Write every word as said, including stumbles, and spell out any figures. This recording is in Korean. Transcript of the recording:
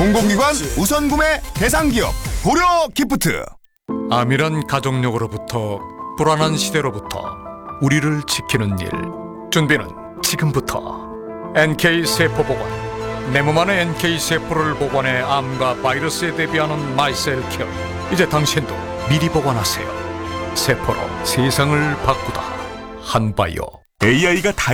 공공기관 우선 구매 대상 기업 고려 기프트. 암이란 가족력으로부터 불안한 시대로부터 우리를 지키는 일. 준비는 지금부터. 엔케이 세포보관. 내 몸 안에 엔케이 세포를 보관해 암과 바이러스에 대비하는 마이셀케어. 이제 당신도 미리 보관하세요. 세포로 세상을 바꾸다. 한바이오. 에이아이가 다